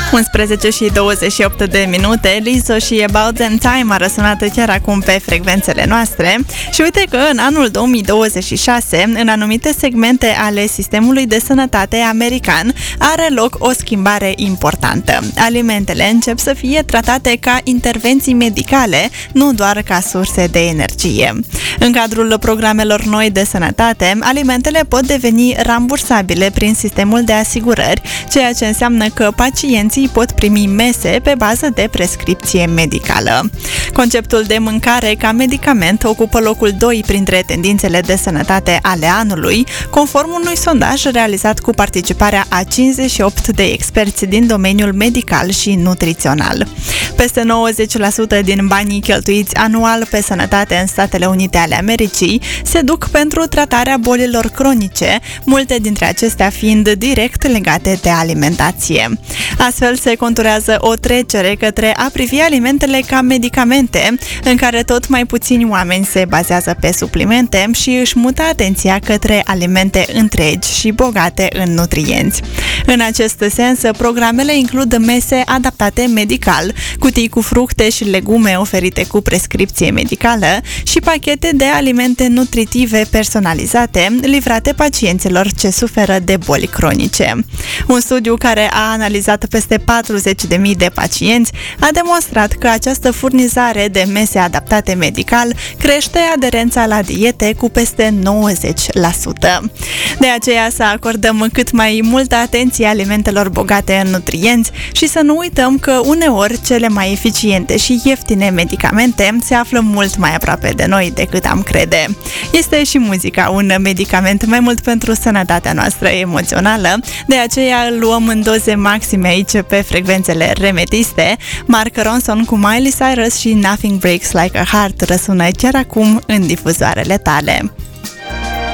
11 și 28 de minute, Lizzo și About Them Time a răsunat chiar acum pe frecvențele noastre și uite că în anul 2026, în anumite segmente ale sistemului de sănătate american, are loc o schimbare importantă. Alimentele încep să fie tratate ca intervenții medicale, nu doar ca surse de energie. În cadrul programelor noi de sănătate, alimentele pot deveni rambursabile prin sistemul de asigurări, ceea ce înseamnă că pacienții pot primi mese pe bază de prescripție medicală. Conceptul de mâncare ca medicament ocupă locul 2 printre tendințele de sănătate ale anului, conform unui sondaj realizat cu participarea a 58 de experți din domeniul medical și nutrițional. Peste 90% din banii cheltuiți anual pe sănătate în Statele Unite ale Americii se duc pentru tratarea bolilor cronice, multe dintre acestea fiind direct legate de alimentație. Astfel se conturează o trecere către a privi alimentele ca medicamente, în care tot mai puțini oameni se bazează pe suplimente și își mută atenția către alimente întregi și bogate în nutrienți. În acest sens, programele includ mese adaptate medical, cutii cu fructe și legume oferite cu prescripție medicală și pachete de alimente nutritive personalizate livrate pacienților ce suferă de boli cronice. Un studiu care a analizat peste 40.000 de pacienți a demonstrat că această furnizare de mese adaptate medical crește aderența la diete cu peste 90%. De aceea să acordăm cât mai multă atenție alimentelor bogate în nutrienți și să nu uităm că uneori cele mai eficiente și ieftine medicamente se află mult mai aproape de noi decât am crede. Este și muzica un medicament mai mult pentru sănătatea noastră emoțională, de aceea îl luăm în doze maxime aici pe frecvențele remetiste. Mark Ronson cu Miley Cyrus și Nothing Breaks Like a Heart răsună chiar acum în difuzoarele tale.